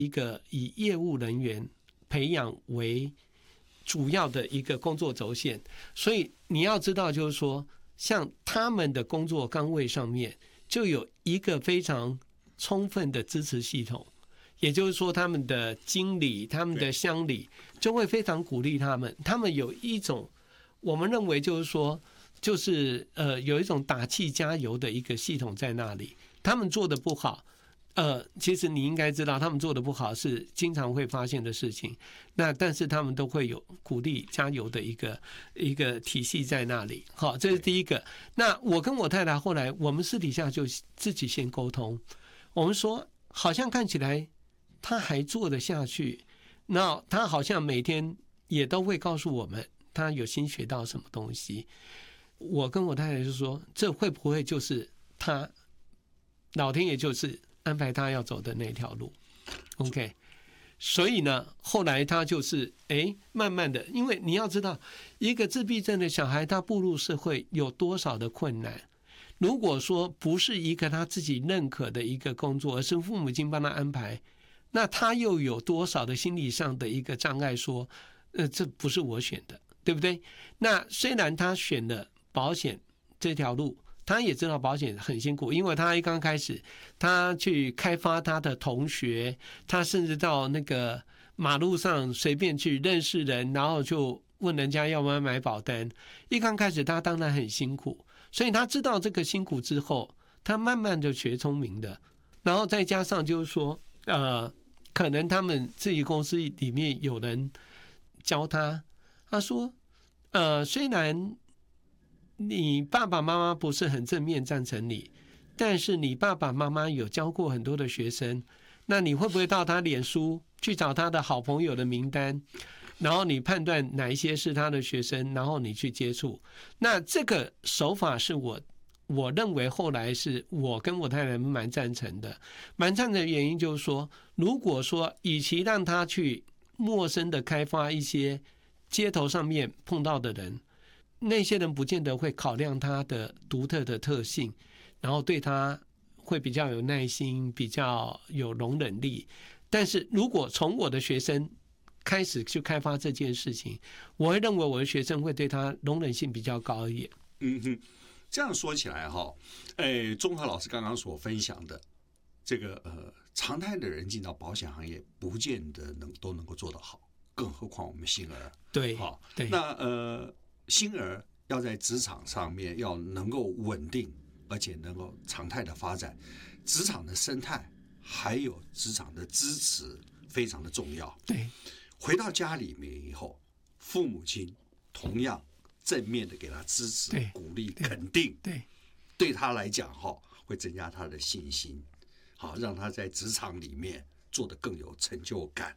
一个以业务人员培养为主要的一个工作轴线，所以你要知道，就是说，像他们的工作岗位上面就有一个非常充分的支持系统，也就是说，他们的经理、他们的乡里就会非常鼓励他们。他们有一种，我们认为就是说，就是有一种打气加油的一个系统在那里。他们做的不好。其实你应该知道，他们做的不好是经常会发现的事情。那但是他们都会有鼓励、加油的一个体系在那里。好，这是第一个。那我跟我太太后来，我们私底下就自己先沟通，我们说，好像看起来他还做得下去。那他好像每天也都会告诉我们，他有新学到什么东西。我跟我太太就说，这会不会就是他老天爷就是安排他要走的那条路 ，OK， 所以呢，后来他就是慢慢的，因为你要知道，一个自闭症的小孩，他步入社会有多少的困难。如果说不是一个他自己认可的一个工作，而是父母亲帮他安排，那他又有多少的心理上的一个障碍说，这不是我选的，对不对？那虽然他选了保险这条路，他也知道保险很辛苦，因为他一刚开始，他去开发他的同学，他甚至到那个马路上随便去认识人，然后就问人家要不要买保单。一刚开始他当然很辛苦，所以他知道这个辛苦之后，他慢慢就学聪明的。然后再加上就是说，可能他们自己公司里面有人教他，他说，虽然你爸爸妈妈不是很正面赞成你，但是你爸爸妈妈有教过很多的学生，那你会不会到他脸书去找他的好朋友的名单，然后你判断哪一些是他的学生，然后你去接触。那这个手法是我认为后来是我跟我太太蛮赞成的。蛮赞成的原因就是说，如果说与其让他去陌生的开发一些街头上面碰到的人，那些人不见得会考量他的独特的特性，然后对他会比较有耐心，比较有容忍力。但是如果从我的学生开始去开发这件事情，我会认为我的学生会对他容忍性比较高一点。 这样说起来哈，综合老师刚刚所分享的这个常态的人进到保险行业，不见得都能够做得好，更何况我们新儿。 对，对。 那新儿要在职场上面要能够稳定，而且能够常态的发展，职场的生态还有职场的支持非常的重要。 对， 回到家里面以后，父母亲同样正面的给他支持、鼓励、肯定，对他来讲会增加他的信心，好让他在职场里面做得更有成就感。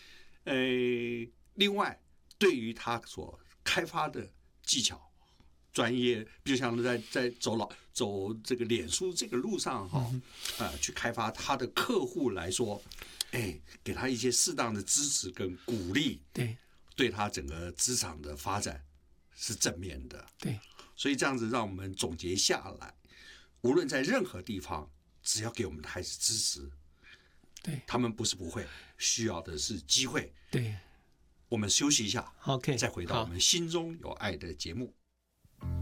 另外，对于他所开发的技巧、专业，比如像在走这个脸书这个路上去开发他的客户来说，给他一些适当的支持跟鼓励，对他整个职场的发展是正面的。 对， 所以这样子让我们总结下来，无论在任何地方，只要给我们的孩子支持，他们不是不会，需要的是机会。 对， 我们休息一下 ，OK， 再回到我们心中有爱的节目。